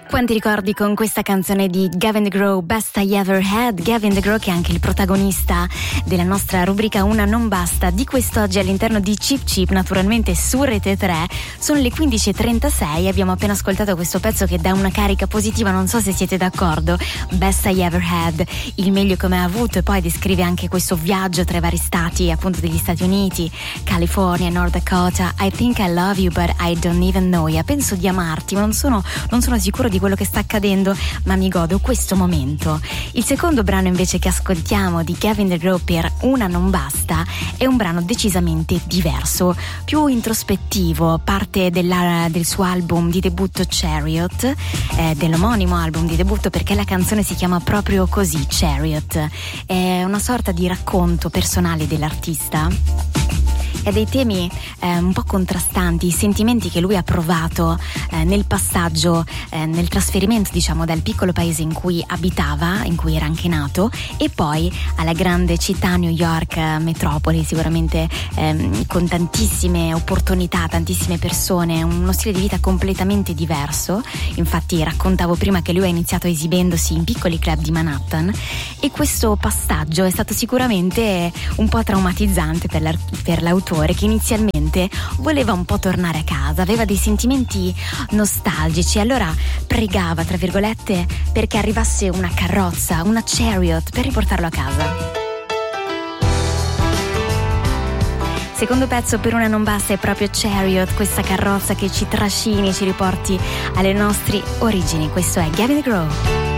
Quanti ricordi con questa canzone di Gavin DeGraw, Best I Ever Had. Gavin DeGraw, che è anche il protagonista della nostra rubrica Una non basta di quest'oggi all'interno di Chip Chip, naturalmente su Rete 3. Sono le 15.36, abbiamo appena ascoltato questo pezzo che dà una carica positiva, non so se siete d'accordo. Best I Ever Had, il meglio che ho mai avuto, e poi descrive anche questo viaggio tra i vari stati, appunto degli Stati Uniti, California, North Dakota. I think I love you but I don't even know you. Penso di amarti, ma non sono sicuro di quello che sta accadendo, ma mi godo questo momento. Il secondo brano invece che ascoltiamo di Gavin DeGraw per Una non basta è un brano decisamente diverso, più introspettivo, parte del suo album di debutto Chariot, dell'omonimo album di debutto, perché la canzone si chiama proprio così, Chariot. È una sorta di racconto personale dell'artista e dei temi un po' contrastanti, i sentimenti che lui ha provato nel passaggio, nel trasferimento, diciamo, dal piccolo paese in cui abitava, in cui era anche nato, e poi alla grande città New York, metropoli sicuramente con tantissime opportunità, tantissime persone, uno stile di vita completamente diverso. Infatti raccontavo prima che lui ha iniziato esibendosi in piccoli club di Manhattan, e questo passaggio è stato sicuramente un po' traumatizzante per l'autore, che inizialmente voleva un po' tornare a casa, aveva dei sentimenti nostalgici, allora pregava, tra virgolette, perché arrivasse una carrozza, una chariot, per riportarlo a casa. Secondo pezzo per Una non basta è proprio Chariot, questa carrozza che ci trascini, ci riporti alle nostre origini. Questo è Gavin DeGraw.